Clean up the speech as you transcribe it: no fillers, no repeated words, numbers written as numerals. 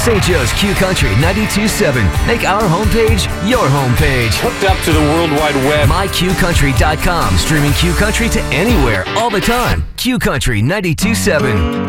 St. Joe's Q Country 92.7. Make our homepage your homepage. Hooked up to the World Wide Web. MyQCountry.com. Streaming Q Country to anywhere, all the time. Q Country 92.7.